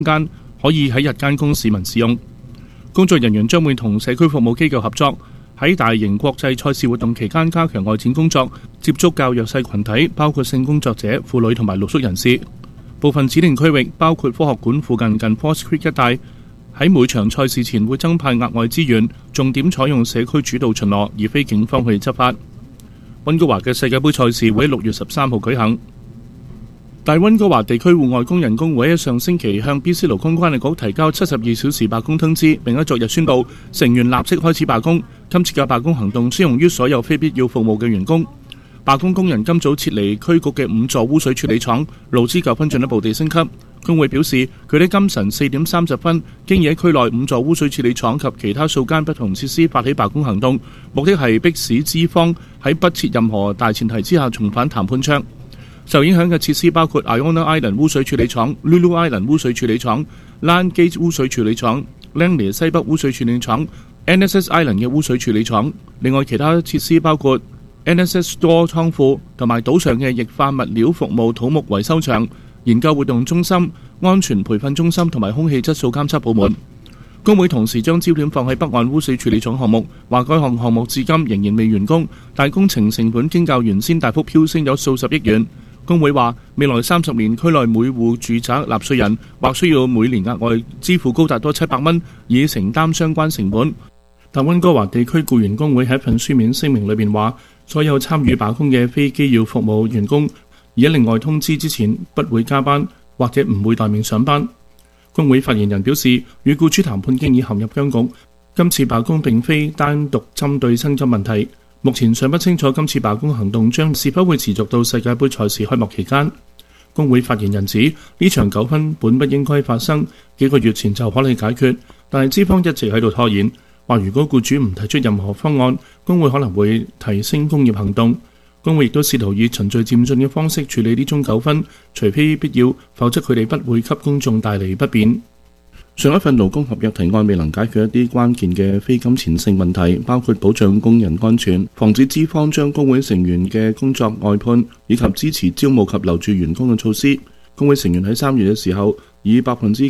間可以喺日間供市民使用。工作人員將會同社區服務機構合作，喺大型國際賽事活動期間加強外展工作，接觸較弱勢群體，包括性工作者、婦女同埋露宿人士。部分指定區域，包括科學館附近 Forest Creek 一帶，喺每場賽事前會增派額外資源，重點採用社區主導巡邏，而非警方去執法。溫哥華嘅世界盃賽事會喺6月13號舉行。大溫哥華地區戶外工人工會喺上星期向 BC 勞工關係局提交72小時罷工通知，並喺昨日宣布成員立即開始罷工。今次嘅罷工行動適用於所有非必要服務嘅員工。罷工工人今早撤離區局嘅5座污水處理廠，勞資糾紛進一步地升級。工會表示，佢哋今晨4點30分，經已喺區內5座污水處理廠及其他數間不同設施發起罷工行動，目的係迫使資方喺不設任何大前提之下重返談判桌。受影響嘅設施包括 Iona Island 污水處理廠、Lulu Island 污水處理廠、Landgate 污水處理廠、Langley 西北污水處理廠、NSS Island 嘅污水處理廠。另外其他設施包括 NSS Store 倉庫同埋島上嘅液化物料服務土木維修場、研究活動中心、安全培訓中心同埋空氣質素監測部門。工會同時將焦點放喺北岸污水處理廠項目，話該項目至今仍然未完工，但工程成本經較原先大幅飆升咗數十億元。工會話，未來30年區內每戶住宅納稅人或需要每年額外支付高達多700蚊，以承擔相關成本。但溫哥華地區僱員工會喺一份書面聲明裏面話，所有參與罷工嘅非機要服務員工，而喺另外通知之前不會加班或者唔會待命上班。工會發言人表示，與僱主談判經已陷入僵局，今次罷工並非單獨針對薪金問題。目前尚不清楚今次罷工行動將是否會持續到世界盃賽事開幕期間。工會發言人指，呢場糾紛本不應該發生，幾個月前就可以解決，但係資方一直喺度拖延，話如果僱主唔提出任何方案，工會可能會提升工業行動。工會亦都試圖以循序漸進嘅方式處理呢種糾紛，除非必要，否則佢哋不會給公眾帶嚟不便。上一份勞工合約提案未能解決一啲關鍵嘅非金錢性問題，包括保障工人安全、防止資方將工會成員嘅工作外判，以及支持招募及留住員工嘅措施。工會成員喺3月嘅時候以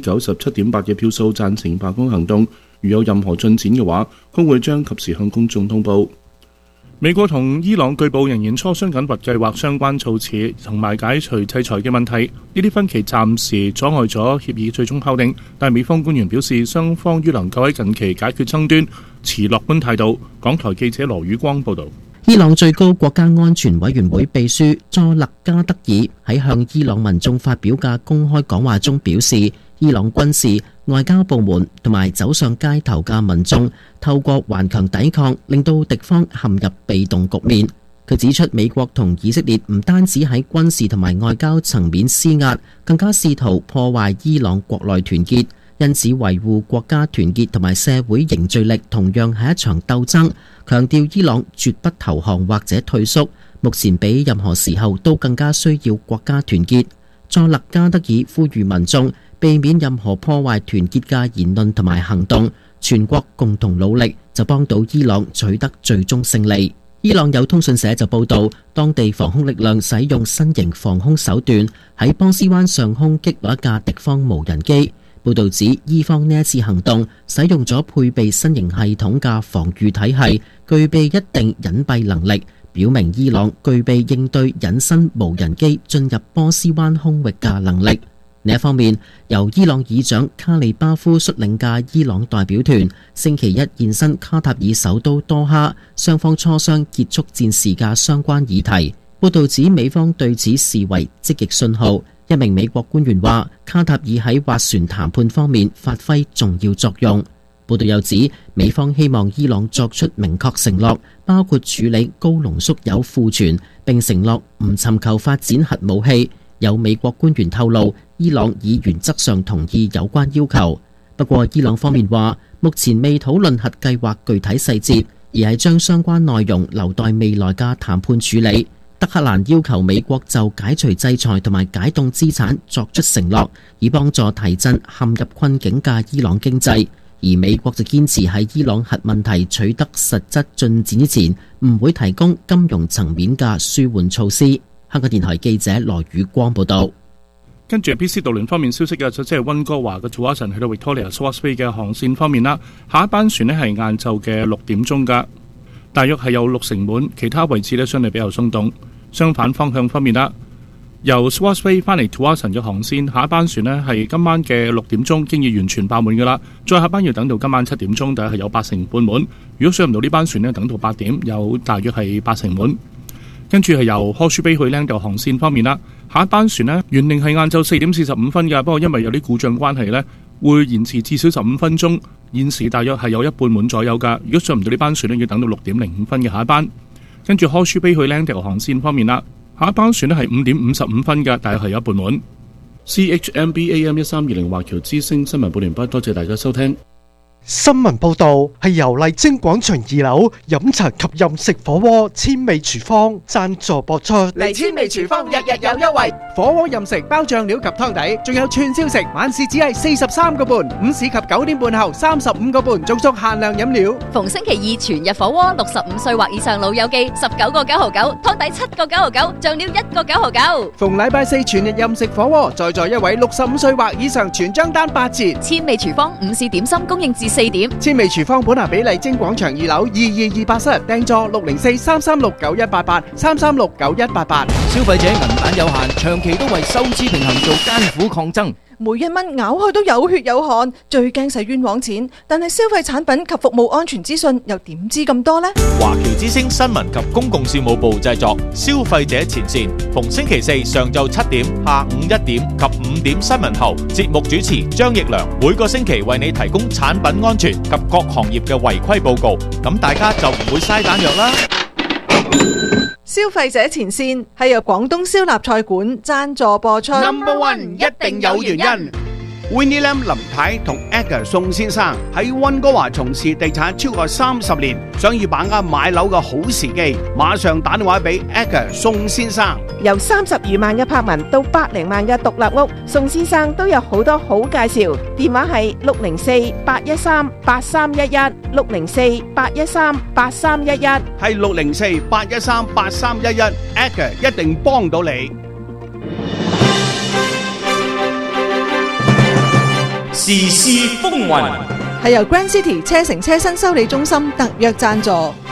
97.8% 嘅票數贊成罷工行動，如有任何進展嘅話，工會將及時向公眾通報。美國同伊朗據報仍然磋商緊核計劃相關措辭同埋解除制裁嘅問題，呢啲分歧暫時阻礙咗協議最終敲定，但美方官員表示雙方於能夠喺近期解決爭端持樂觀態度。港台記者羅宇光報道。 伊朗最高國家安全委員會秘書佐勒加德爾喺向伊朗民眾發表嘅公開講話中表示，伊朗軍事、外交部門同埋走上街頭嘅民眾透過頑強抵抗，令到敵方陷入被動局面。佢指出，美國同以色列唔單止喺軍事同埋外交層面施壓，更加試圖破壞伊朗國內團結，因此維護國家團結同埋社會凝聚力同樣係一場鬥爭。強調伊朗絕不投降或者退縮，目前比任何時候都更加需要國家團結。佐勒加德爾呼籲民眾避免任何破壞團結嘅言論同埋行動，全國共同努力就幫到伊朗取得最終勝利。伊朗有通訊社就報道，當地防空力量使用新型防空手段喺波斯灣上空擊落一架敵方無人機。報道指，伊方呢一次行動使用咗配備新型系統嘅防禦體系，具備一定隱蔽能力，表明伊朗具備應對隱身無人機進入波斯灣空域嘅能力。另一方面，由伊朗議長卡利巴夫率領嘅伊朗代表團星期一現身卡塔爾首都多哈，雙方磋商結束戰事嘅相關議題。報道指，美方對此視為積極信號。一名美國官員話，卡塔爾喺斡旋談判方面發揮重要作用。報道又指，美方希望伊朗作出明確承諾，包括處理高濃縮鈾庫存，並承諾唔尋求發展核武器。有美國官員透露，伊朗已原則上同意有關要求。不過，伊朗方面話，目前未討論核計劃具體細節，而係將相關內容留待未來嘅談判處理。德黑蘭要求美國就解除制裁同埋解凍資產作出承諾，以幫助提振陷入困境嘅伊朗經濟。而美國就堅持喺伊朗核問題取得實質進展之前，唔會提供金融層面嘅舒緩措施。香港電台記者羅宇光報道。 跟住 BC 渡輪方面消息嘅，就即係溫哥華嘅 Tsawwassen 去到 Victoria Swartz Bay 嘅航線方面啦，下一班船呢係晏晝嘅6點鐘㗎，大約係有60成滿，其他位置呢相對比較鬆動。相反方向方面啦，由 Swartz Bay 翻嚟 Tsawwassen 嘅航線，下一班船呢係今晚嘅6點鐘經已完全爆滿㗎啦，再下班要等到今晚7點鐘，大約係有8成半滿。如果上唔到呢班船呢，等到8點有大約係8成滿。跟住係由 Horseshoe Bay 去 Langdale 航線方面啦，下一班船呢原定係晏晝4點45分㗎，不過因為有啲故障關係呢，會延遲至少15分鐘，現時大約係有一半滿左右㗎。如果上唔到呢班船呢，要等到6點05分嘅下一班。跟住 Horseshoe Bay 去 Langdale 航線方面啦，下一班船呢係5點55分㗎，大約係有一半滿。CHMB AM 1320華僑之聲新聞報完畢，多謝大家收聽。 新聞報導係由麗晶廣場2樓飲茶及飲食火鍋千味廚房贊助播出。 嚟千味廚房日日有優惠，火鍋任食包醬料及湯底，仲有串燒食，晚市只係43個半，午市及9點半後35個半，足足限量飲料。 逢星期二全日火鍋，65歲或以上老友記19個9毫9，湯底7個9毫9，醬料1個9毫9。 逢禮拜四全日任食火鍋，在一位65歲或以上全張單8折。 千味廚房午市點心供應至4點。 千味廚房本拿比麗晶廣場2樓2228室，訂座604-336-9188，336-9188。 消費者銀彈有限，長期都為收支平衡做艱苦抗爭。 每一蚊咬開都有血有汗，最驚使冤枉錢。但係消費產品及服務安全資訊又點知咁多呢？ 華僑之聲新聞及公共事務部製作，消費者前線，逢星期四上晝7點、下午1點及5點新聞後，節目主持張奕良每個星期為你提供產品安全及各行業嘅違規報告，咁大家就唔會嘥彈藥啦。 消費者前線係由廣東燒臘菜館贊助播出。 Number One 一定有原因。Winnie Lam 林太同 Edgar 宋先生喺溫哥華從事地產超過30年，想要把握買樓嘅好時機，馬上打電話俾 Edgar 宋先生。 由30餘萬嘅柏文到百零萬嘅獨立屋，宋先生都有好多好介紹。電話係604-813-8311 604-813-8311， 係604-813-8311 Edgar 一定幫到你。 時事風雲係由 Grand City 車城車新修理中心特約贊助。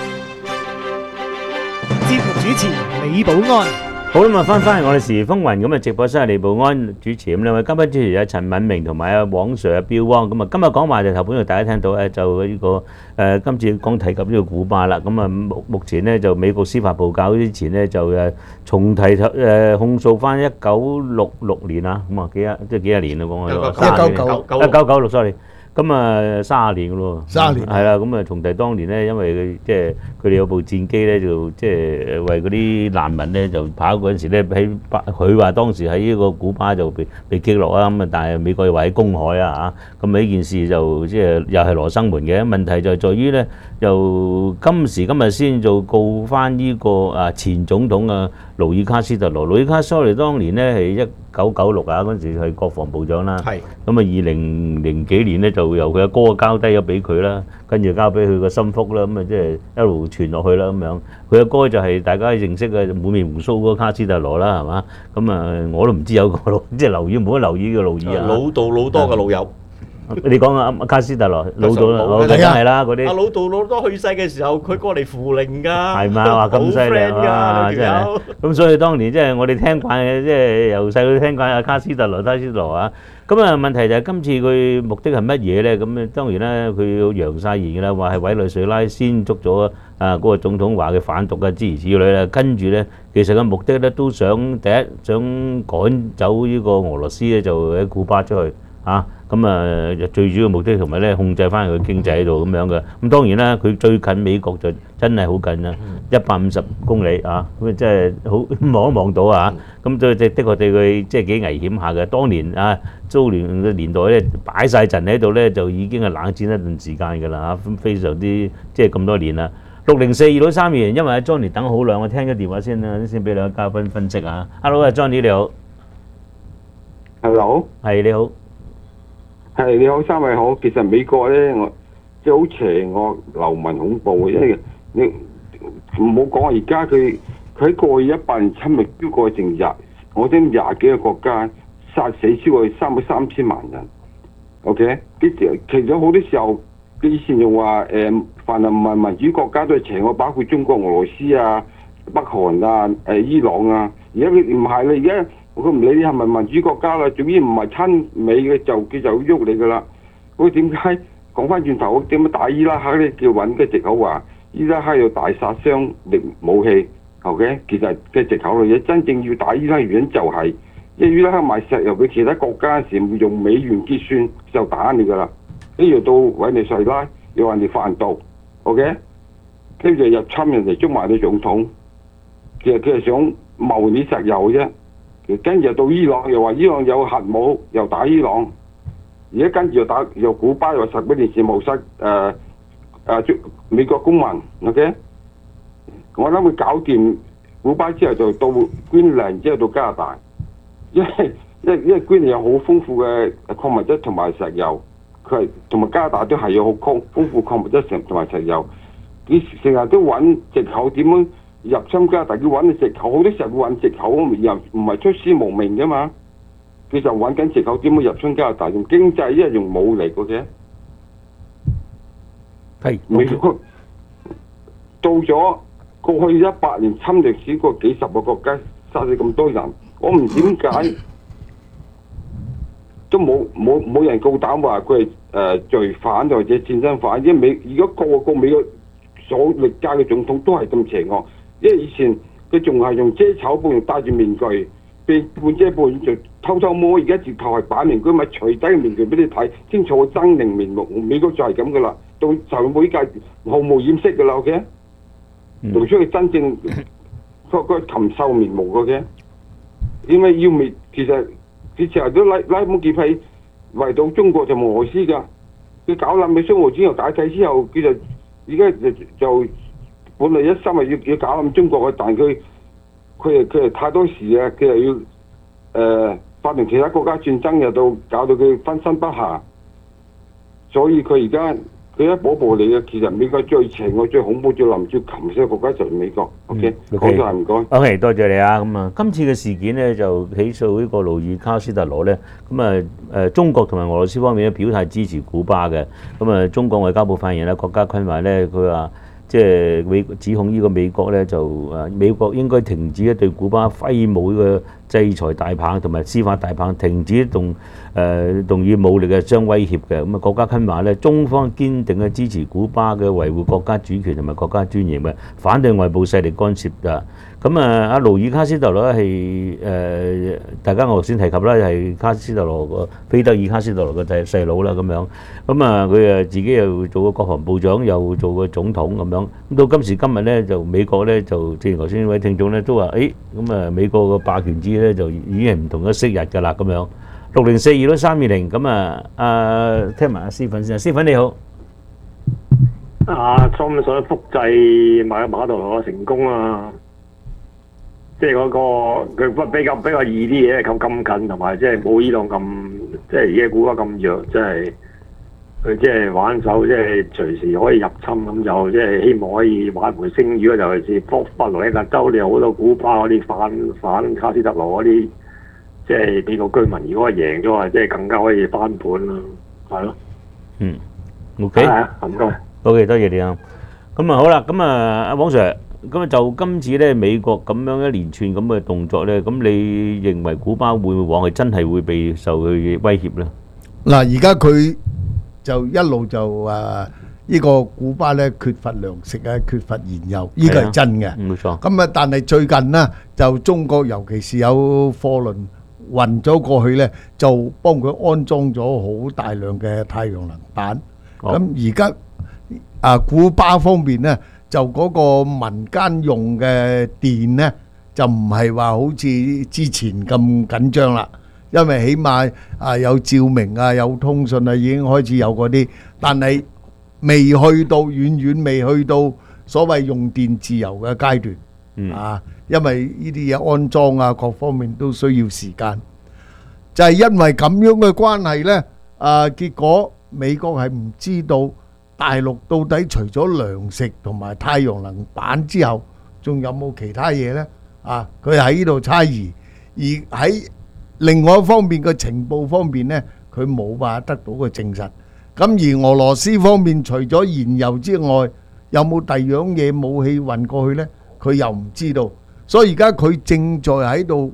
節目主持李寶安。 好啦，翻嚟我哋時事風雲咁啊！直播室係李寶安主持，咁兩位嘉賓主持有陳敏明同埋阿黃 Sir 阿標汪。咁啊，今日講話就頭本大家聽到咧，就呢個今次講提及呢個古巴啦。咁啊，目前咧就美國司法部較之前咧就重提控訴翻1966年啊，咁啊幾廿年啦講啊，1996 sorry。咁啊30年嘅咯，30年係啦。咁啊重提當年咧，因為即係佢哋有部戰機咧，就即係為嗰啲難民咧就跑嗰陣時咧，佢話當時喺呢個古巴就被擊落啊。咁啊，但係美國又話喺公海啊嚇。咁呢件事就即係又係羅生門嘅問題，就係在於咧，又今時今日先就告翻呢個前總統啊勞爾卡斯特羅。勞爾卡斯特羅當年咧係1996啊，嗰陣時係國防部長啦。係。咁啊2000幾年咧就由佢阿哥交低咗俾佢啦，跟住交俾佢個心腹啦，咁啊即係一路傳落去啦咁樣。佢阿哥就係大家認識嘅滿面鬍鬚嗰個卡斯特羅啦，係嘛？咁啊我都唔知有個即係留意冇得留意嘅勞爾啊。 老道老多嘅老友。 你講阿卡斯特羅老道啦，梗係啦嗰啲。阿老道老多去世嘅時候，佢過嚟扶靈㗎。係嘛？話咁犀利啊！真係。咁所以當年即係我哋聽慣嘅，即係由細到聽慣阿卡斯特羅啊。咁啊問題就係今次佢目的係乜嘢咧？咁啊當然啦，佢要揚晒言㗎啦，話係委內瑞拉先捉咗嗰個總統話嘅販毒啊諸如此類啦。跟住咧，其實個目的咧都想第一想趕走呢個俄羅斯咧，就喺古巴出去嚇。咁啊，最主要目的同埋咧控制翻佢經濟喺度咁樣嘅。咁當然啦，佢最近美國就真係好近啦，150公里啊，咁即係好望都望到啊。咁所以的確對佢即係幾危險下嘅。當年啊，蘇聯嘅年代咧擺晒陣喺度咧，就已經係冷戰一段時間㗎啦嚇，非常之即係咁多年啦。604-263年，因為阿 Johnny 等好耐，我聽咗電話先啦，先俾兩位嘉賓分析啊。Hello， Johnny 你好。 Hello。 係你好。 係你好，三位好。其實美國咧，我即係好邪惡、流民恐怖嘅，因為你唔好講而家佢喺過去100年侵略超過成我知20幾個國家殺死超過300,000萬人。OK， 其實好多時候，以前仲話凡係唔係民主國家都係邪惡，包括中國、俄羅斯啊、北韓啊、伊朗啊。而家佢唔係啦，而家佢唔理你係咪民主國家啦，總之唔係親美嘅佢就喐你噶啦。咁點解講翻轉頭點解打伊拉克咧？叫揾嘅藉口話伊拉克有大殺傷力武器。OK， 其實嘅藉口嚟嘅，真正要打伊拉克原因就係、是。因為伊拉克賣石油俾其他國家時，會用美元結算就打你噶啦。跟住到委內瑞拉又話你販毒 ，OK？ 跟住入侵人哋捉埋你總統，其實佢係想謀你石油啫。跟住到伊朗又話伊朗有核武，又打伊朗。而家跟住又古巴又10幾年前謀殺美國公民 ，OK？ 我諗會搞掂古巴之後就到捐糧，之後到加拿大。因為捐有好豐富嘅礦物質同埋石油，佢係同埋加拿大都係有好豐富礦物質同埋石油。佢成日都揾藉口點樣入侵加拿大，佢揾藉口，好多時候會揾藉口，又唔係出師無名㗎嘛。佢就揾緊藉口點樣入侵加拿大，用經濟，因為用武力嘅。係美國到咗過去100年侵略史過幾十個國家，殺死咁多人。我唔點解都冇人夠膽話佢係罪犯或者戰爭犯，因為如果個美國所歷屆嘅總統都係咁邪惡，因為以前佢仲係用遮醜布，用戴住面具，被半遮半掩就偷偷摸，而家直頭係擺明佢咪除低個面具俾你睇，清楚個猙獰面目。美國就係咁噶啦，到就每屆毫無掩飾噶啦 ，OK， 露出佢真正個禽獸面目嘅。OK？因為要滅，其實佢成日都拉幫結派，圍到中國就俄羅斯㗎。佢搞冧美蘇俄之後解體之後，佢就而家就本來一心係要搞冧中國嘅，但佢係太多事啊！佢又要發明其他國家戰爭，又搞到佢分身不下，所以佢而家。佢一步步嚟嘅，其實美國最邪惡、最恐怖、最林最禽獸嘅國家就係美國。OK， 講晒唔該。 OK， 多謝你啊！咁啊，今次嘅事件呢，就起訴呢個路爾卡斯特羅呢。咁啊中國同埋俄羅斯方面咧表態支持古巴嘅。咁啊，中國外交部發言人郭家坤話呢，佢話即係指控呢個美國呢，就美國應該停止對古巴揮舞嘅制裁大棒同埋司法大棒，停止動以武力嘅相威脅嘅。咁啊，郭家坤話咧，中方堅定嘅支持古巴嘅維護國家主權同埋國家尊嚴嘅，反對外部勢力干涉㗎。咁啊，阿盧爾卡斯特羅咧係大家我頭先提及啦，係卡斯特羅個菲德爾卡斯特羅嘅細佬啦咁樣。咁啊，佢自己又做過國防部長，又做過總統咁樣。咁到今時今日咧，就美國咧就正如頭先呢位聽眾咧都話，咁啊美國個霸權主義咧就已經係唔同咗昔日㗎啦咁樣。6042-320咁啊，聽埋阿思粉先啊，思粉你好。 Trump 想複製馬杜羅成功啊！即係嗰個佢比較易啲嘢，咁近同埋即係冇伊朗咁，即係而家古巴咁弱，即係佢即係玩手，即係隨時可以入侵咁，就即係希望可以挽回聲譽。尤其是佛羅里達州，你有好多古巴嗰啲反卡斯特羅嗰啲，即係美國居民，如果係贏咗啊，即係更加可以翻盤啦，係咯。 OK， 唔該。 OK， 多謝你啊。咁啊好啦，咁啊阿黃 Sir。咁啊，就今次咧，美國咁樣一連串咁嘅動作咧，咁你認為古巴會唔會往係真係會被受佢威脅咧？ 嗱，而家佢就一路就呢個古巴咧缺乏糧食啊，缺乏燃油，呢個係真嘅。 冇錯。 咁啊，但係最近呢，就中國尤其是有貨輪運咗過去咧，就幫佢安裝咗好大量嘅太陽能板。咁而家古巴方面咧，就嗰個民間用嘅電呢，就唔係話好似之前咁緊張啦，因為起碼有照明啊，有通訊啊，已經開始有嗰啲，但係未去到遠未去到所謂用電自由嘅階段。因為呢啲嘢安裝啊，各方面都需要時間。就係因為咁樣嘅關係呢，結果美國係唔知道大陸到底除咗糧食同埋太陽能板之後，仲有冇其他嘢呢？佢喺呢度猜疑，而喺另外一方面嘅情報方面呢，佢冇辦法得到個證實。咁而俄羅斯方面除咗燃油之外，有冇第二樣嘢武器運過去呢？佢又唔知道。所以而家佢正在喺度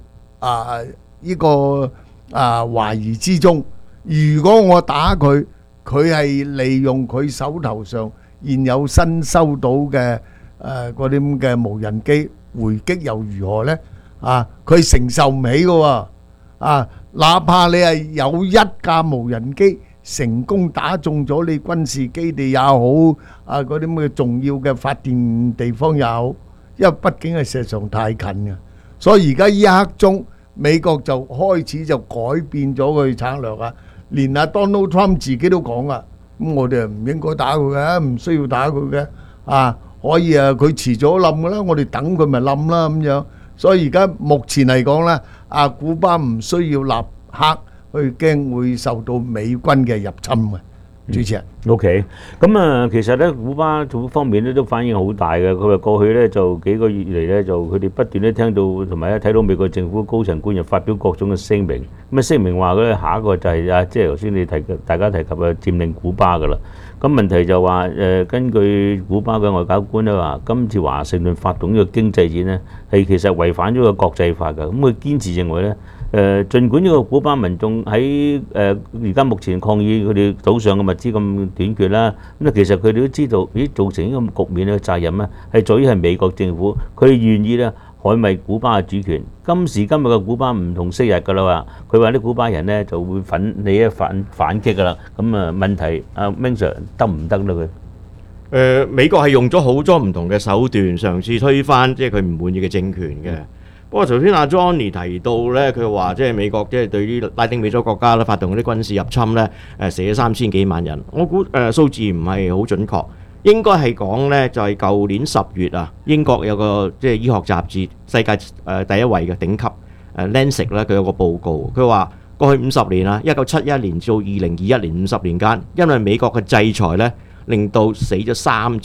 懷疑之中。如果我打佢，佢係利用佢手頭上現有新收到嘅嗰啲咁嘅無人機回擊又如何呢？佢承受唔起嘅喎。哪怕你係有一架無人機成功打中咗你軍事基地也好，嗰啲咁嘅重要嘅發電地方也好，因為畢竟係事實上太近嘅，所以而家呢一刻鐘，美國就開始就改變咗佢策略啊！連阿 Donald Trump 自己都講啊，咁我哋唔應該打佢嘅，唔需要打佢嘅，可以佢遲早冧嘅啦，我哋等佢咪冧啦咁樣。所以而家目前嚟講咧，古巴唔需要立刻去驚會受到美軍嘅入侵嘅。主持人 ，OK，咁其實咧，古巴政府方面咧都反應好大嘅。佢話過去咧就幾個月嚟咧，就佢哋不斷咧聽到同埋咧睇到美國政府高層官員發表各種嘅聲明。咁聲明話咧下一個就係即係頭先你大家提及嘅佔領古巴噶啦。咁問題就話根據古巴嘅外交官咧話，今次華盛頓發動呢個經濟戰呢，係其實違反咗個國際法㗎。咁佢堅持認為咧。儘管呢個古巴民眾喺而家目前抗議佢哋島上嘅物資咁短缺啦，咁其實佢哋都知道，造成呢個局面嘅責任咧係在於係美國政府，佢哋願意咧捍衛古巴嘅主權。今時今日嘅古巴唔同昔日㗎啦話，佢話啲古巴人咧就會反擊㗎啦。咁問題Ming Sir得唔得咧佢？ 美國係用咗好多唔同嘅手段嘗試推翻即係佢唔滿意嘅政權嘅。不過頭先阿 Johnny 提到咧，佢話即係美國即係對於拉丁美洲國家咧發動嗰啲軍事入侵咧，死咗3000幾萬人。我估數字唔係好準確，應該係講咧就係舊年10月啊，英國有個即係醫學雜誌世界第一位嘅頂級Lancet 咧，佢有個報告，佢話過去50年啊，1971年到2021年50年間，因為美國嘅制裁咧，令到死咗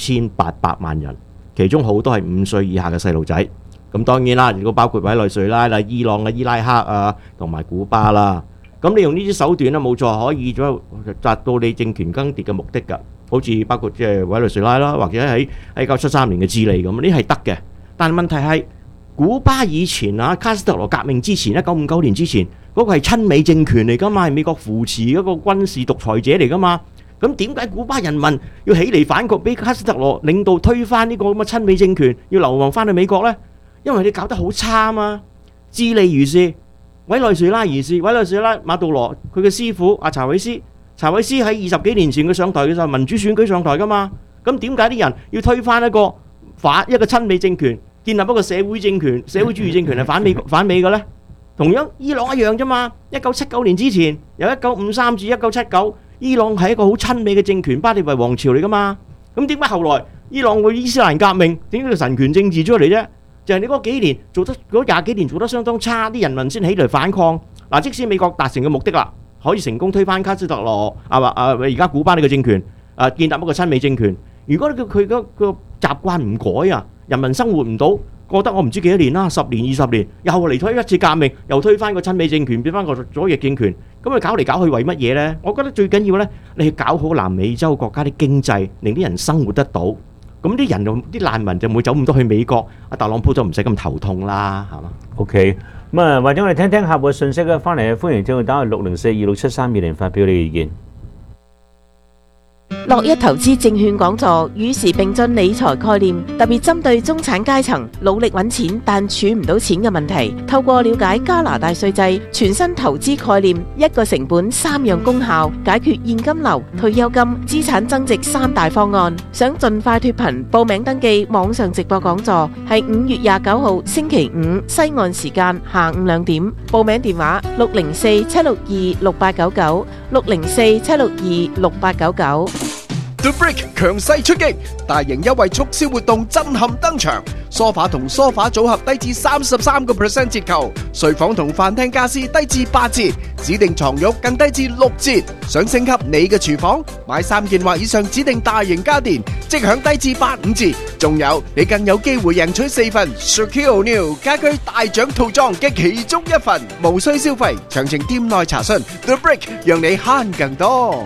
3800萬人，其中好多係5歲以下嘅細路仔。咁當然啦，如果包括委內瑞拉啦、伊朗嘅伊拉克啊，同埋古巴啦，咁你用呢啲手段咧冇錯，可以達到你政權更迭嘅目的㗎。好似包括即係委內瑞拉啦，或者喺1973年嘅智利咁，呢係得嘅。但係問題係古巴以前卡斯特羅革命之前1959年之前嗰個係親美政權嚟㗎嘛，係美國扶持嗰個軍事獨裁者嚟㗎嘛。咁點解古巴人民要起嚟反抗，俾卡斯特羅領導推翻呢個咁嘅親美政權，要流亡翻去美國呢？因為你搞得好差啊嘛，智利如是，委內瑞拉如是，委內瑞拉馬杜羅佢嘅師傅查韋斯喺20幾年前佢上台嘅時候民主選舉上台噶嘛，咁點解啲人要推翻一個親美政權，建立一個社會主義政權係反美嘅呢？同樣伊朗一樣啫嘛，1979年之前由1953至1979，伊朗係一個好親美嘅政權，巴列維王朝嚟噶嘛，咁點解後來伊朗會伊斯蘭革命，點解個神權政治出嚟啫？就係你嗰20幾年做得相當差，啲人民先起嚟反抗。嗱，即使美國達成嘅目的啦，可以成功推翻卡斯特羅而家古巴呢個政權，建立一個親美政權。如果佢個習慣唔改啊，人民生活唔到，過得我唔知幾多年啦，10年20年，又嚟推一次革命，又推翻個親美政權，變翻個左翼政權，咁佢搞嚟搞去為乜嘢呢？我覺得最緊要呢，你去搞好南美洲國家啲經濟，令啲人生活得到。咁啲難民就唔會走咁多去美國，特朗普就唔使咁頭痛啦，係嘛 ？OK， 咁或者我哋聽聽客戶嘅信息啦，翻嚟歡迎聽眾打去604267320發表你嘅意見。 樂一投資證券講座與時並進理財概念，特別針對中產階層努力揾錢但儲唔到錢嘅問題，透過了解加拿大稅制、全新投資概念、一個成本3樣功效，解決現金流、退休金、資產增值3大方案。想盡快脫貧，報名登記網上直播講座，係5月29號星期五西岸時間下午2點。報名電話604-762-6899，604-762-6899。 The Brick 強勢出擊，大型優惠促銷活動震撼登場。梳化同梳化組合低至33% 折扣，睡房同飯廳家私低至8折，指定床褥更低至6折。想升級你嘅廚房，買3件或以上指定大型家電，即享低至85折。仲有，你更有機會贏取4份 Shaquille O'Neal 家居大獎套裝嘅其中一份，無需消費。詳情店內查詢。The Brick 讓你慳更多。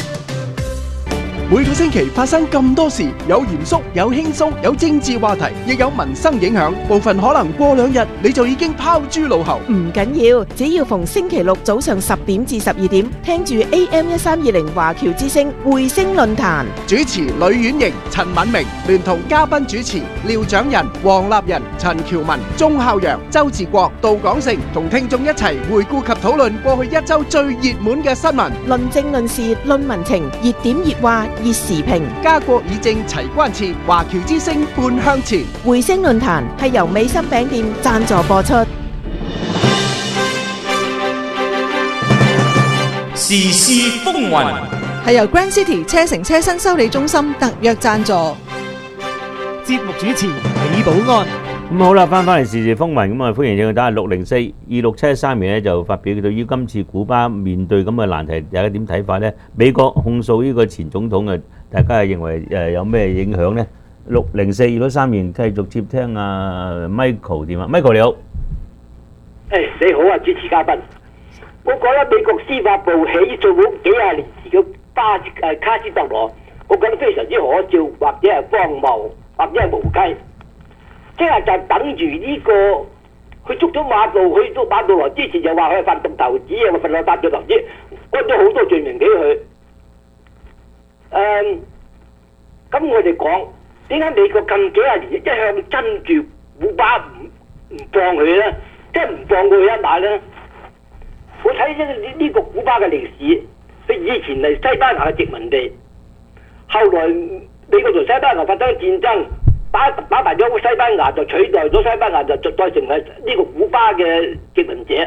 每個星期發生咁多事，有嚴肅，有輕鬆，有政治話題，亦有民生影響。部分可能過2日你就已經拋諸腦後。 唔緊要，只要逢星期六早上10點至12點，聽住 AM1320華僑之聲匯聲論壇， 主持呂婉瑩、陳敏明，聯同嘉賓主持廖長仁、黃立仁、陳喬文、鐘孝陽、周志國、杜廣成，同聽眾一齊回顧及討論過去一周最熱門嘅新聞， 論政論事論民情，熱點熱話熱時評， 家國議政齊關切，華僑之聲半向前。 匯聲論壇係由美心餅店贊助播出。 時事風雲係由 Grand City 車城車新修理中心特約贊助。 節目主持李寶安。 咁好啦，翻嚟時事風雲，咁啊歡迎你打604-267-13咧，就發表對於今次古巴面對咁嘅難題，大家點睇法呢？美國控訴呢個前總統啊，大家係認為有咩影響呢？604-267-13繼續接聽Michael 電話。Michael 你好。 你好啊，主持嘉賓。我覺得美國司法部起訴咗幾廿年前嘅卡斯特羅，我覺得非常之可笑，或者係荒謬，或者係無稽。即係就等於呢個，佢捉咗馬杜羅之前就話佢係販毒投資啊，販毒投資，關咗好多罪名俾佢。咁我哋講點解美國近幾廿年一向跟住古巴唔放佢咧？即係唔放過佢一馬咧？我睇呢個古巴嘅歷史，佢以前係西班牙嘅殖民地，後來美國同西班牙發生戰爭。打敗咗西班牙，就取代咗西班牙，就再成為呢個古巴嘅殖民者。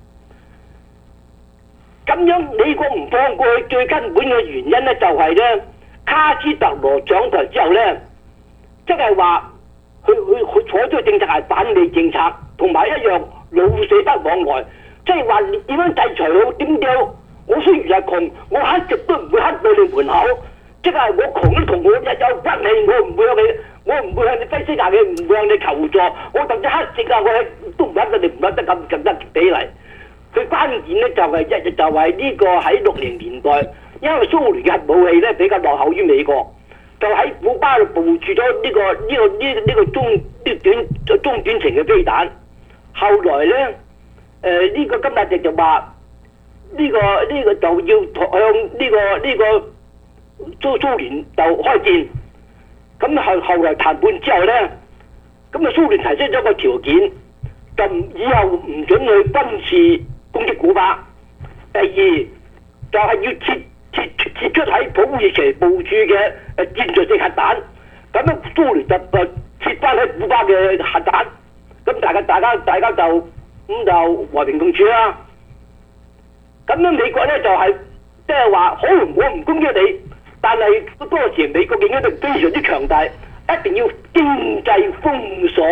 咁樣美國唔放過去，最根本嘅原因咧就係咧，卡斯特羅上台之後咧，即係話佢採取嘅政策係反美政策，同埋一樣老死不往來，即係話點樣制裁我點樣？我雖然係窮，我乞極都唔會乞到你門口。即係我窮都同我有骨氣，我唔會向你揮師下氣，唔會向你求助。我甚至乞食啊，我都唔得，你唔得咁得比例。佢關鍵咧就係呢個喺60年代，因為蘇聯嘅核武器咧比較落後於美國，就喺古巴度部署咗呢個中短程嘅飛彈。後來咧，呢個金大席就話呢個就要向呢個蘇聯就開戰。咁後來談判之後咧，咁啊蘇聯提出咗個條件，就以後唔准去軍事攻擊古巴。第二就係要撤出喺土耳其部署嘅戰術性核彈。咁樣蘇聯就撤翻喺古巴嘅核彈。咁大家就和平共處啦。咁樣美國咧就係即係話，好我唔攻擊你。但係當時美國嘅影響力非常之強大，一定要經濟封鎖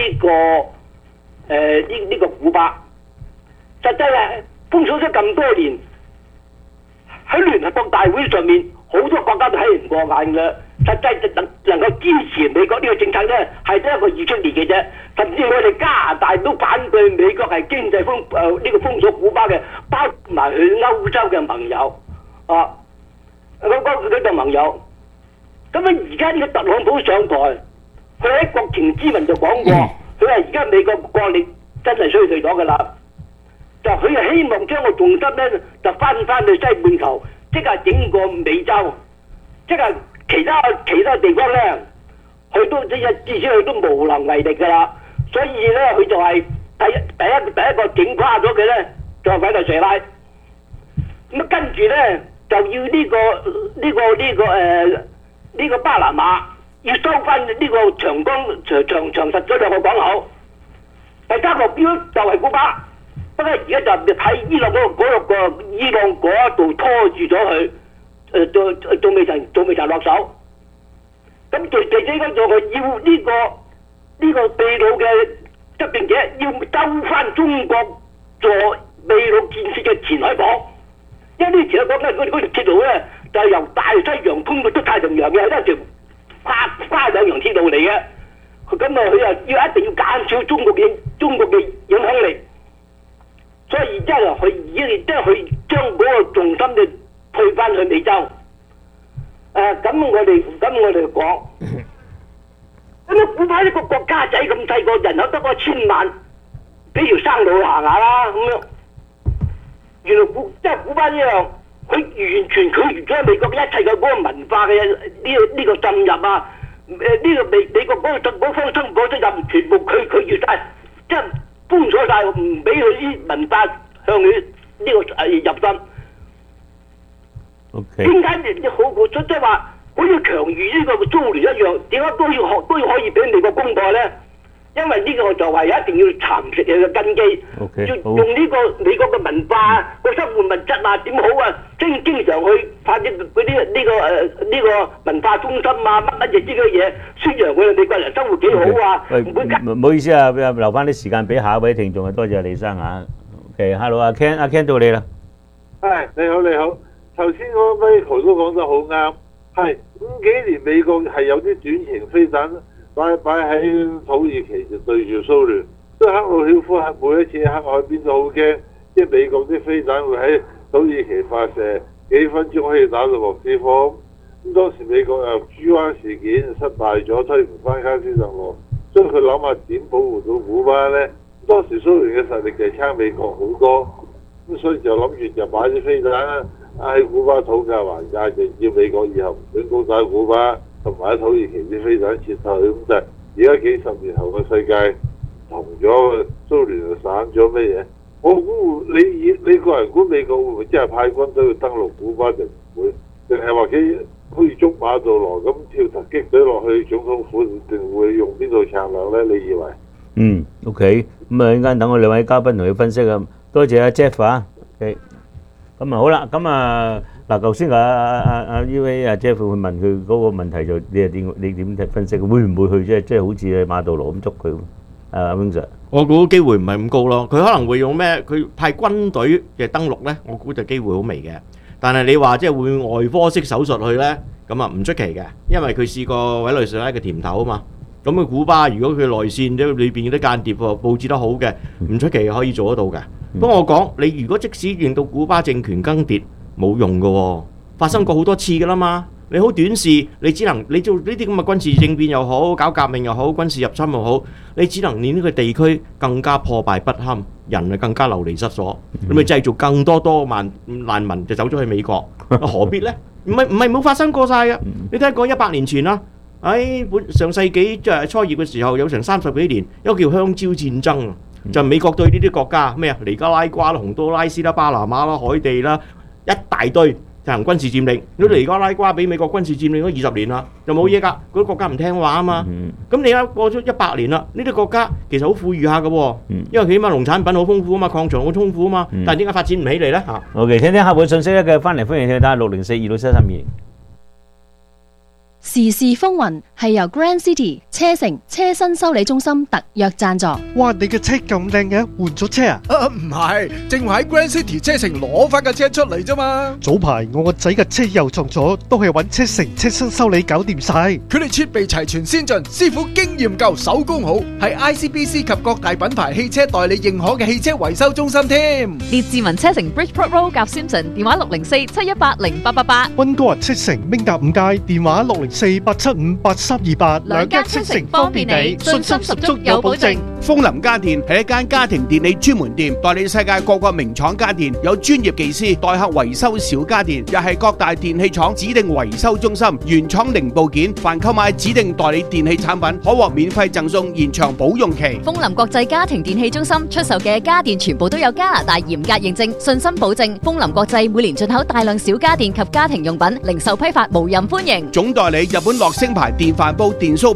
呢個古巴。實際係封鎖咗咁多年，喺聯合國大會上面好多國家都睇唔過眼嘅。實際能夠支持美國呢個政策咧，係得一個以色列嘅啫。甚至我哋加拿大都反對美國係經濟封鎖古巴嘅，包括埋佢歐洲嘅盟友啊。佢做盟友，咁啊而家呢個特朗普上台，佢喺國情咨文就講過，佢話而家美國國力真係衰退咗㗎啦，就佢係希望將個重心咧就翻去西半球，即係整個美洲，即係其他地方咧，佢都至少佢都無能為力㗎啦，所以咧佢就係第一個整垮咗佢咧，就係委內瑞拉，咁啊跟住咧。就要呢個巴拿馬要收翻呢個長實嗰兩個港口，第三個標就係古巴，不過而家就喺伊朗嗰度拖住咗佢， 仲未曾落手。咁最最應該做嘅要呢個秘魯嘅執政者要收翻中國做秘魯建設嘅前海港，因為呢前海港咧嗰條鐵路咧就係由大西洋通到出太平洋嘅，係一條跨兩洋鐵路嚟嘅。咁啊，佢又要一定要減少中國嘅影響力，所以即係佢將嗰個重心就退翻去美洲。咁我哋講，咁古巴一個國家仔咁細個，人口得嗰1000萬，俾條生路行下啦咁樣。原來古巴呢樣，佢完全拒絕咗美國一切嘅嗰個文化嘅呢個進入啊！呢個美國嗰方生果進入全部拒絕晒，即係封鎖晒，唔俾佢啲文化向佢呢個入侵。點解你好即係話好似強如呢個蘇聯一樣，點解都要可以俾美國攻破咧？因為呢個就係一定要蠶食佢嘅根基，要用呢個美國嘅文化、個生活物質啊點好啊，經常去發展嗰啲呢個文化中心啊乜嘢之類嘢，宣揚佢哋美國人生活幾好啊。 唔好意思啊，留翻啲時間俾下一位聽眾啊，多謝李生嚇。OK，hello，阿 Ken 到你啦。 係你好，頭先嗰位 Michael 都講得好啱，係5幾年美國係有啲短程飛彈。擺喺土耳其就對住蘇聯，即係克魯曉夫係每一次喺黑海邊都好驚，即係美國啲飛彈會喺土耳其發射，幾分鐘可以打到莫斯科。咁當時美國又豬灣事件失敗咗，推唔翻卡斯特羅，所以佢諗下點保護到古巴呢？當時蘇聯嘅實力就係差美國好多，咁所以就諗住就擺啲飛彈喺古巴討價還價，就要美國以後唔准攻打古巴。同埋喺土耳其啲飛彈撤退，咁就而家幾十年後嘅世界同咗蘇聯就散咗咩嘢？我估你個人估美國會唔會真係派軍隊去登陸古巴，定唔會？定係或者好似捉馬杜羅咁跳突擊隊落去總統府，定會用邊度策略咧？你以為 ？OK， 咁啊，陣間等我兩位嘉賓同你分析啊。多謝阿 Jeff 啊。OK， 咁啊好啦，咁啊。嗱，頭先阿呢位阿 Jeff 會問佢嗰個問題，就你點分析？會唔會去即係好似馬杜羅咁捉佢？阿 Wing Sir， 我估機會唔係咁高咯。佢可能會用咩？佢派軍隊嘅登陸咧，我估就機會好微嘅。但係你話即係會外科式手術去咧，咁啊唔出奇嘅，因為佢試過委內瑞拉嘅甜頭啊嘛。咁佢古巴如果佢內線即係裏邊啲間諜佈置得好嘅，唔出奇可以做得到嘅。不過我講你如果即使令到古巴政權更迭，冇用㗎喎，發生過好多次㗎啦嘛。你好短視，你只能你做呢啲咁嘅軍事政變又好，搞革命又好，軍事入侵又好，你只能令呢個地區更加破敗不堪，人啊更加流離失所，你咪製造更多難民就走咗去美國，何必呢？唔係冇發生過晒嘅。你睇過100年前啦，喺上世紀即係初葉嘅時候，有成30幾年，一個叫香蕉戰爭，就美國對呢啲國家咩啊，尼加拉瓜啦、洪都拉斯啦、巴拿馬啦、海地啦。一大堆進行軍事佔領，如果尼加拉瓜俾美國軍事佔領咗20年啦，就冇嘢㗎。嗰啲國家唔聽話啊嘛。咁你而家過咗100年啦，呢啲國家其實好富裕下嘅喎，因為起碼農產品好豐富啊嘛，礦場好豐富啊嘛。但係點解發展唔起嚟咧？嚇。 OK， 聽客戶信息咧，繼續翻嚟歡迎聽打604-267-32。 時事風雲係由 Grand City 車城車身修理中心特約贊助。 哇！你嘅車咁靚嘅，換咗車啊？ 唔係，正話喺 Grand City 車城攞翻架車出嚟啫嘛。 早排我個仔嘅車又撞咗，都係揾車城車身修理搞掂晒。 佢哋設備齊全先進，師傅經驗夠，手工好，係 ICBC 及各大品牌汽車代理認可嘅汽車維修中心添。 列治文車城 Bridgeport Road 夾 Simpson， 電話604-718-0888。 溫哥華車城明達5街，電話604-875-8328。 兩家車城方便你，信心十足有保證。 楓林家電係一間家庭電器專門店，代理世界各個名廠家電，有專業技師代客維修小家電，又係各大電器廠指定維修中心，原廠零部件，凡購買指定代理電器產品，可獲免費贈送延長保用期。 楓林國際家庭電器中心出售嘅家電全部都有加拿大嚴格認證，信心保證。楓林國際每年進口大量小家電及家庭用品，零售批發無任歡迎。 總代理日本樂聲牌電飯煲、電酥刨係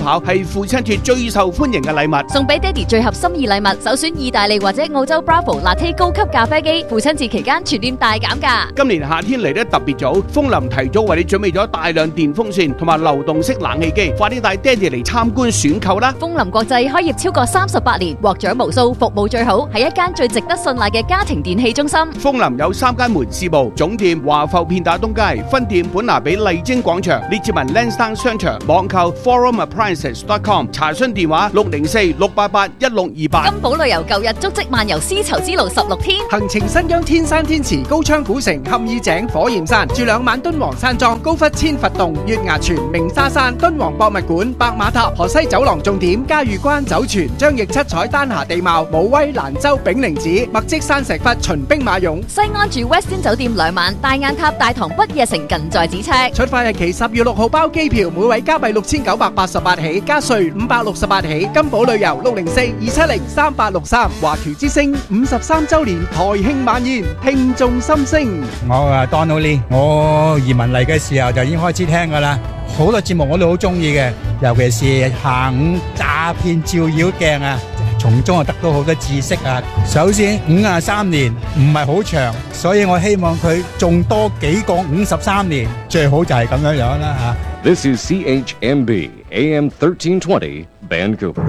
係父親節最受歡迎嘅禮物。 送俾爹哋最合心意禮物，首選意大利或者澳洲 Bravo Latte 高級咖啡機。父親節期間全店大減價。 今年夏天嚟得特別早，風林提早為你準備咗大量電風扇同埋流動式冷氣機，快啲帶爹哋嚟參觀選購啦！ 風林國際開業超過38年，獲獎無數，服務最好，係一間最值得信賴嘅家庭電器中心。 風林有3間門市部，總店華埠片打東街，分店本拿比麗晶廣場，列治文 Lansdowne 商場，網購 forumappliances.com， 查詢電話604-688-1628。 金寶旅遊舊日足跡漫遊絲綢之路16天， 行程新疆天山天池、高昌古城、坎爾井、火焰山，住2晚敦煌山莊、高窟千佛洞、月牙泉、鳴沙山、敦煌博物館、白馬塔、河西走廊重點、嘉峪關酒泉、張掖七彩丹霞地貌、武威蘭州炳靈寺、墨跡山石窟、秦兵馬俑。 西安住 Westin 酒店2晚，大雁塔、大唐不夜城近在咫尺。 出發日期10月6號包機票，每位加幣6988起，加稅568起。金寶旅遊604-270-3863，華僑之聲53週年台慶晚宴，聽眾心聲。 我Donald Lee，我移民嚟嘅時候就已經開始聽㗎啦，好多節目我都好中意嘅，尤其是下午詐騙照妖鏡啊，從中得到好多知識啊。首先53年唔係好長，所以我希望佢仲多幾個53年，最好就係咁樣樣啦嚇。 This is CHMB AM 1320 Vancouver。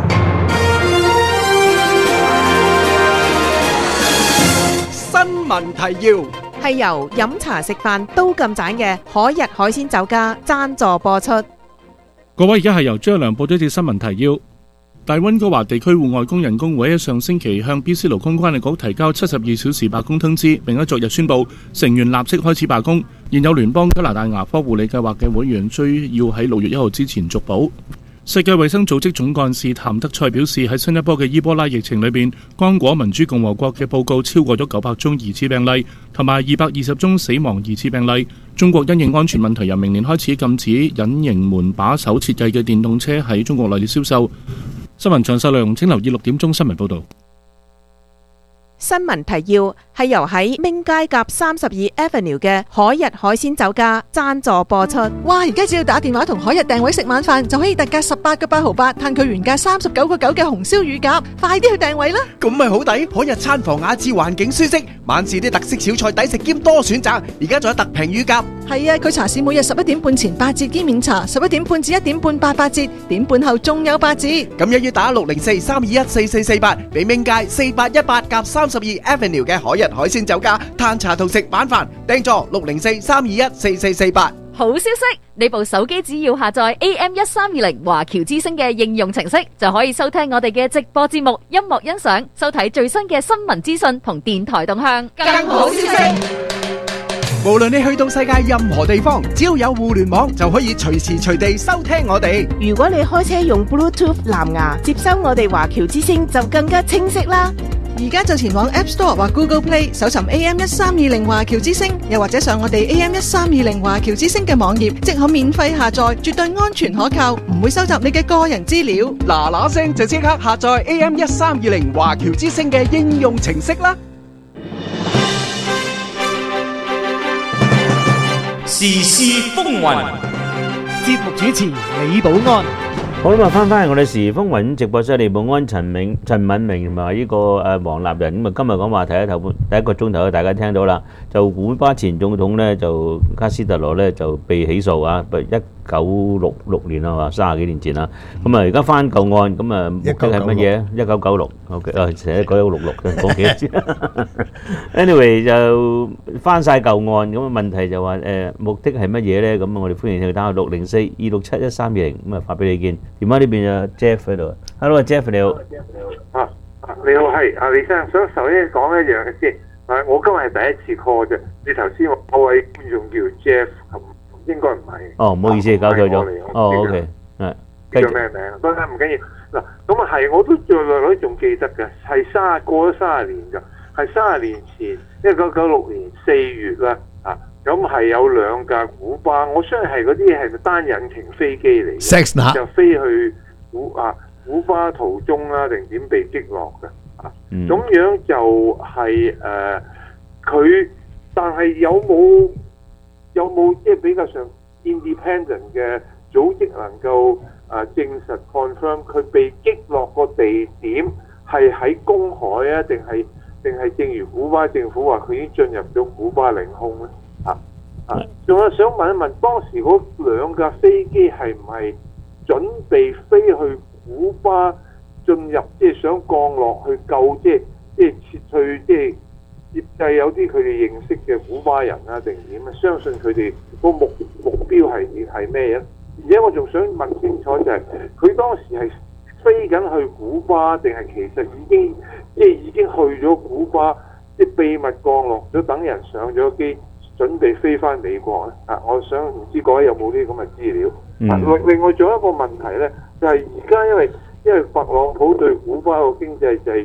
新聞提要係由飲茶食飯都咁盞嘅海逸海鮮酒家贊助播出。 各位，而家係由張良報咗一節新聞提要。大溫哥華地區戶外工人工會喺上星期向 BC 勞工關係局提交72小時罷工通知，並喺昨日宣布成員立即開始罷工。現有聯邦加拿大牙科護理計劃嘅會員需要喺6月1號之前續保。世界衛生組織總幹事譚德塞表示，喺新一波嘅伊波拉疫情裏邊，剛果民主共和國嘅報告超過咗900宗疑似病例，同埋220宗死亡疑似病例。中國因應安全問題，由明年開始禁止隱形門把手設計嘅電動車喺中國內地銷售。新聞詳細內容請留意6點鐘新聞報導。 新聞提要係由喺明街夾32 Avenue 嘅海逸海鮮酒家贊助播出。 哇！而家只要打電話同海逸訂位食晚飯，就可以特價18個8毫8，嘆佢原價39個9嘅紅燒乳鴿。快啲去訂位啦！ 咁咪好抵，海逸餐房雅致，環境舒適，晚市啲特色小菜抵食兼多選擇。而家仲有特平乳鴿。 係啊，佢茶市每日11點半前8折兼免茶，11點半至1點半8折，點半後仲有8折。 咁一於打604-321-4448，俾明街4818夾32 Avenue 嘅海逸海鮮酒家嘆茶同食晚飯，訂座604-321-4448。 好消息！你部手機只要下載 AM1320華僑之聲嘅應用程式，就可以收聽我哋嘅直播節目、音樂欣賞、收睇最新嘅新聞資訊同電台動向。更好消息！ 無論你去到世界任何地方，只要有互聯網，就可以隨時隨地收聽我哋。 如果你開車用 Bluetooth 藍牙接收我哋華僑之聲，就更加清晰啦。 而家就前往 App Store 或 Google Play 搜尋 AM1320華僑之聲，又或者上我哋 AM1320華僑之聲嘅網頁，即可免費下載，絕對安全可靠，唔會收集你嘅個人資料。 嗱聲就即刻下載 AM1320華僑之聲嘅應用程式啦。 時事風雲， 節目主持李寶安。 好啦，翻返嚟我哋時風雲直播室，李寶安、陳敏明同埋呢個黃立仁。咁啊，今日講話題咧，第一個鐘頭大家聽到啦，就古巴前總統咧就卡斯特羅咧就被起訴啊，1966年啊嘛，30幾年前啦。咁啊，而家翻舊案，咁啊目的係乜嘢？1996 ，OK，成日講166嘅，講幾多次？Anyway 就翻晒舊案，咁啊問題就話目的係乜嘢咧？咁我哋歡迎你打604-267-1320，咁啊發俾你見。電話呢邊有 Jeff 喺度 ，Hello Jeff 你好。 你好，係李生，想首先講一樣嘅先。我今日係第一次 call 啫。你頭先我位觀眾叫 Jeff， 應該唔係。 哦，唔好意思，搞錯咗。哦 ，OK， 係。 叫咩名？不過唔緊要。嗱，咁啊係，我都略仲記得嘅，係過咗30年㗎，係30年前1996年4月啦。咁係有2架古巴，我相信係嗰啲係單引擎飛機嚟嘅，就飛去古巴途中啦，定點被擊落嘅咁樣就係佢，但係有冇即係比較上 independent 嘅組織能夠證實 confirm 佢被擊落個地點係喺公海啊，定係正如古巴政府話佢已經進入咗古巴領空咧？仲有想問一問，當時嗰兩架飛機係唔係準備飛去古巴進入，即係想降落去救，即係撤去，即係接濟有啲佢哋認識嘅古巴人啊，定點啊？相信佢哋個目標係咩嘢？而且我仲想問清楚就係、佢當時係飛緊去古巴，定係其實已經去咗古巴，即係秘密降落咗，等人上咗機，準備飛翻美國咧？我想唔知各位有冇呢啲咁嘅資料？另外仲有一個問題咧，就係而家因為特朗普對古巴個經濟就係